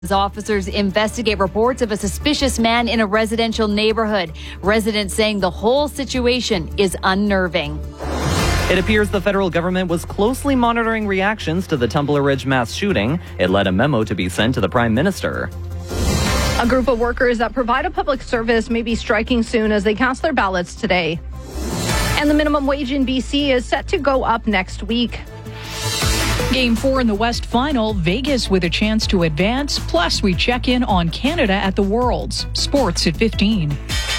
Officers investigate reports of a suspicious man in a residential neighborhood. Residents saying the whole situation is unnerving. It appears the federal government was closely monitoring reactions to the Tumbler Ridge mass shooting. It led a memo to be sent to the Prime Minister. A group of workers that provide a public service may be striking soon as they cast their ballots today. And the minimum wage in BC is set to go up next week. Game 4 in the West Final, Vegas with a chance to advance. Plus, we check in on Canada at the Worlds. Sports at 15.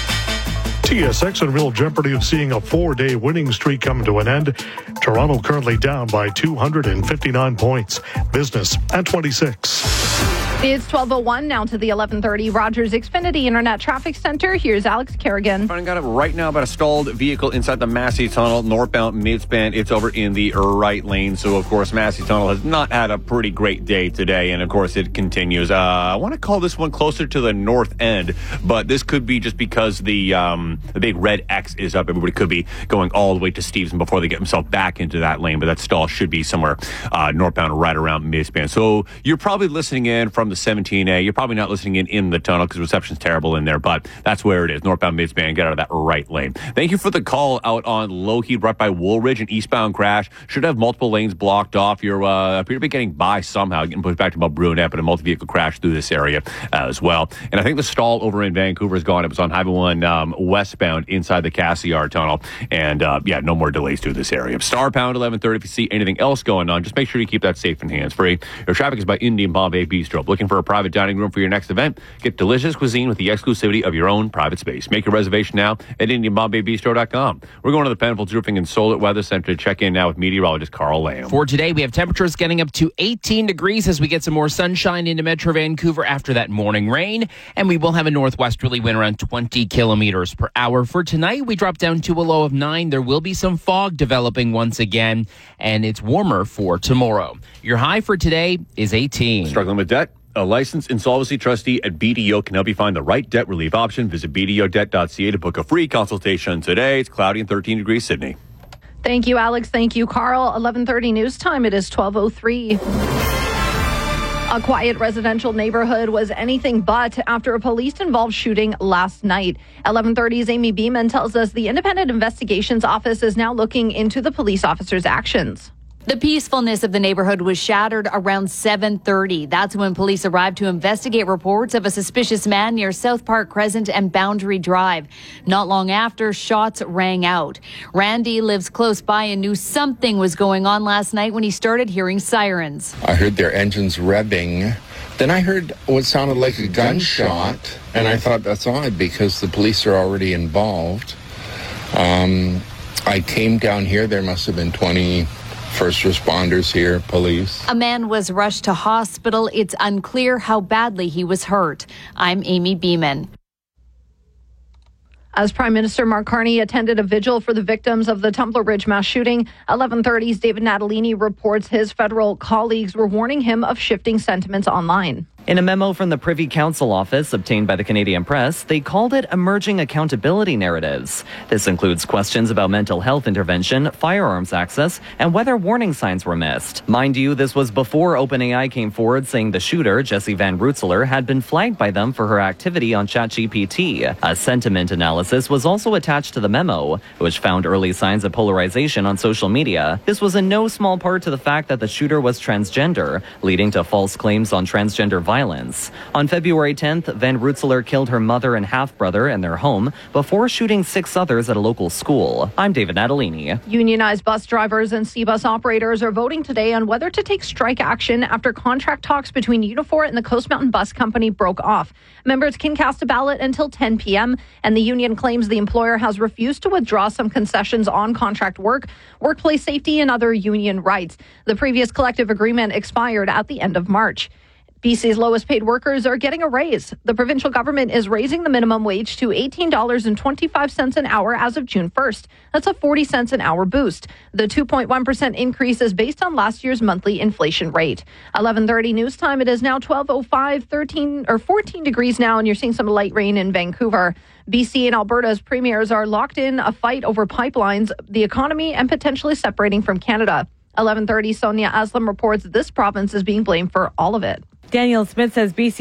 TSX in real jeopardy of seeing a 4-day winning streak come to an end. Toronto currently down by 259 points. Business at 26. It's 12:01 now to the 11:30 Rogers Xfinity Internet Traffic Center. Here's Alex Kerrigan. I got it right now about a stalled vehicle inside the Massey Tunnel, northbound midspan. It's over in the right lane. So, of course, Massey Tunnel has not had a pretty great day today. And, of course, it continues. I want to call this one closer to the north end, but this could be just because the big red X is up. Everybody could be going all the way to Stevenson before they get themselves back into that lane. But that stall should be somewhere northbound right around midspan. So you're probably listening in from the 17A. You're probably not listening in the tunnel because reception's terrible in there, but that's where it is. Northbound midspan, get out of that right lane. Thank you for the call out on Lougheed right by Woolridge. An eastbound crash. Should have multiple lanes blocked off. You're appear to be getting by somehow, getting pushed back to about Brunette, but a multi-vehicle crash through this area as well. And I think the stall over in Vancouver is gone. It was on Highway 1 westbound inside the Cassiar Tunnel. And no more delays through this area. Star pound 1130 if you see anything else going on. Just make sure you keep that safe and hands-free. Your traffic is by Indian Bombay Bistro. Looking for a private dining room for your next event? Get delicious cuisine with the exclusivity of your own private space. Make your reservation now at IndianBombayBistro.com. We're going to the Penfolds Roofing and Solar Weather Center to check in now with meteorologist Carl Lamb. For today, we have temperatures getting up to 18 degrees as we get some more sunshine into Metro Vancouver after that morning rain. And we will have a northwesterly wind around 20 kilometers per hour. For tonight, we drop down to a low of 9. There will be some fog developing once again, and it's warmer for tomorrow. Your high for today is 18. Struggling with debt? A licensed insolvency trustee at BDO can help you find the right debt relief option. Visit BDOdebt.ca to book a free consultation today. It's cloudy and 13 degrees Sydney. Thank you, Alex. Thank you, Carl. 11:30 news time. It is 12:03. A quiet residential neighborhood was anything but after a police-involved shooting last night. 11:30's Amy Beeman tells us the Independent Investigations Office is now looking into the police officer's actions. The peacefulness of the neighborhood was shattered around 7:30. That's when police arrived to investigate reports of a suspicious man near South Park Crescent and Boundary Drive. Not long after, shots rang out. Randy lives close by and knew something was going on last night when he started hearing sirens. I heard their engines revving. Then I heard what sounded like a gunshot, and I thought that's odd because the police are already involved. I came down here. There must have been 20 first responders here, police. A man was rushed to hospital. It's unclear how badly he was hurt. I'm Amy Beeman. As Prime Minister Mark Carney attended a vigil for the victims of the Tumbler Ridge mass shooting, 11:30's David Natalini reports his federal colleagues were warning him of shifting sentiments online. In a memo from the Privy Council office obtained by the Canadian Press, they called it emerging accountability narratives. This includes questions about mental health intervention, firearms access, and whether warning signs were missed. Mind you, this was before OpenAI came forward saying the shooter, Jessie Van Rootselaar, had been flagged by them for her activity on ChatGPT. A sentiment analysis was also attached to the memo, which found early signs of polarization on social media. This was in no small part to the fact that the shooter was transgender, leading to false claims on transgender violence. On February 10th, Van Rootselaar killed her mother and half-brother in their home before shooting 6 others at a local school. I'm David Natalini. Unionized bus drivers and C-bus operators are voting today on whether to take strike action after contract talks between Unifor and the Coast Mountain Bus Company broke off. Members can cast a ballot until 10 p.m., and the union claims the employer has refused to withdraw some concessions on contract work, workplace safety, and other union rights. The previous collective agreement expired at the end of March. BC's lowest paid workers are getting a raise. The provincial government is raising the minimum wage to $18.25 an hour as of June 1st. That's a 40 cents an hour boost. The 2.1% increase is based on last year's monthly inflation rate. 11:30 news time. It is now 12:05, 14 degrees now, and you're seeing some light rain in Vancouver. BC and Alberta's premiers are locked in a fight over pipelines, the economy, and potentially separating from Canada. 11:30, Sonia Aslam reports this province is being blamed for all of it. Daniel Smith says BC